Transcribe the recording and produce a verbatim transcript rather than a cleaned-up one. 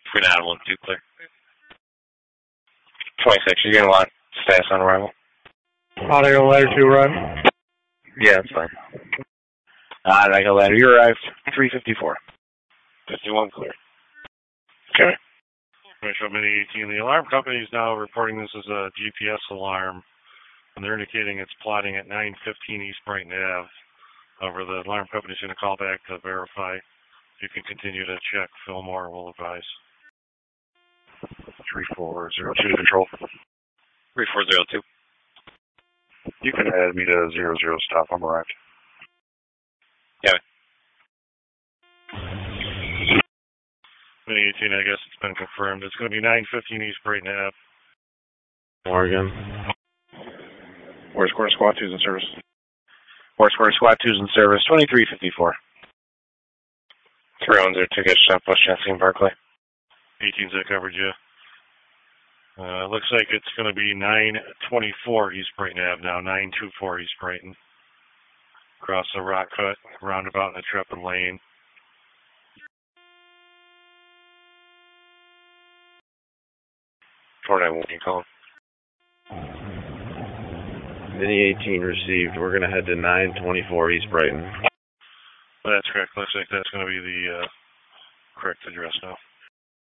Twin Adam one two clear. twenty-six, you're getting a lot. Status on arrival. Audio ladder two run. Yeah, that's fine. Uh, I got ladder, you arrived. three fifty-four. fifty-one clear. Okay. Bishop Mini eighteen, the alarm company is now reporting this as a G P S alarm, and they're indicating it's plotting at nine fifteen East Brighton Avenue. However, the alarm company is going to call back to verify. You can continue to check. Fillmore will advise. three four zero two to control. three four zero two. You can add me to zero zero stop. I'm arrived. Yeah. Mini eighteen, I guess it's been confirmed. It's going to be nine fifteen East Brighton Avenue. Morgan. Where's Square Squad two's in service? Four Square Squad two's in service. twenty-three fifty-four. three one zero two, get shot, West Chelsea and Barclay. eighteen's that covered you. Uh, looks like it's going to be nine twenty-four East Brighton Avenue now, nine twenty-four East Brighton. Across the rock cut, roundabout in Intrepid Lane. four nine one, you call. Mini eighteen received. We're going to head to nine twenty-four East Brighton. That's correct. Looks like that's going to be the uh, correct address now.